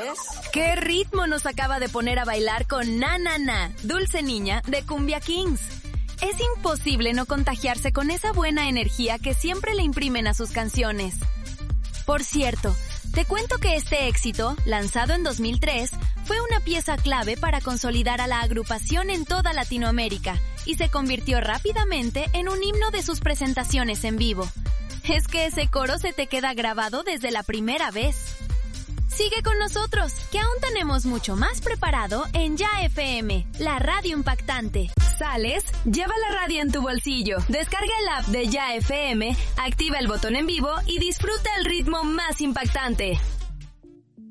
¿sabes? ¡Qué ritmo nos acaba de poner a bailar con Na Na Na, Dulce Niña de Cumbia Kings! Es imposible no contagiarse con esa buena energía que siempre le imprimen a sus canciones. Por cierto, te cuento que este éxito, lanzado en 2003, fue una pieza clave para consolidar a la agrupación en toda Latinoamérica y se convirtió rápidamente en un himno de sus presentaciones en vivo. Es que ese coro se te queda grabado desde la primera vez. Sigue con nosotros, que aún tenemos mucho más preparado en Ya FM, la radio impactante. ¿Sales? Lleva la radio en tu bolsillo. Descarga el app de Ya FM, activa el botón en vivo y disfruta el ritmo más impactante.